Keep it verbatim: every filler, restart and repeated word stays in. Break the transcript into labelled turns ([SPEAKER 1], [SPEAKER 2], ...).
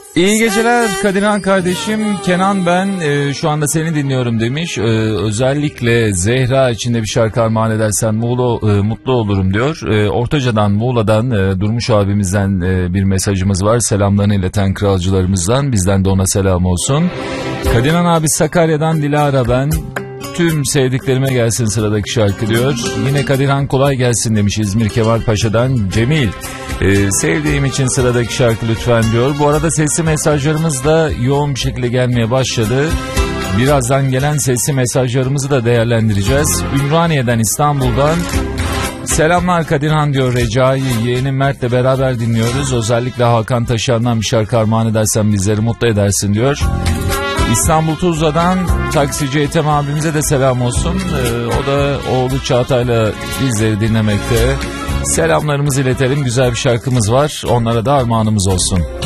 [SPEAKER 1] İyi geceler Kadirhan kardeşim. Kenan ben e, şu anda seni dinliyorum demiş. E, özellikle Zehra içinde bir şarkı armağan edersen Muğla, e, mutlu olurum diyor. E, Ortaca'dan, Muğla'dan e, Durmuş abimizden e, bir mesajımız var. Selamlarını ileten kralcılarımızdan. Bizden de ona selam olsun. Kadirhan abi Sakarya'dan Dilara ben. Tüm sevdiklerime gelsin sıradaki şarkı diyor. Yine Kadirhan kolay gelsin demiş İzmir Kemalpaşa'dan Cemil. Ee, sevdiğim için sıradaki şarkı lütfen diyor. Bu arada sesli mesajlarımız da yoğun bir şekilde gelmeye başladı. Birazdan gelen sesli mesajlarımızı da değerlendireceğiz. Ümraniye'den, İstanbul'dan selamlar Kadirhan diyor Recai. Yeğenim Mert'le beraber dinliyoruz. Özellikle Hakan Taşıyan'dan bir şarkı armağan edersen bizleri mutlu edersin diyor. İstanbul Tuzla'dan taksici Ethem abimize de selam olsun. Ee, o da oğlu Çağatay'la bizleri dinlemekte. Selamlarımızı iletelim. Güzel bir şarkımız var. Onlara da armağanımız olsun.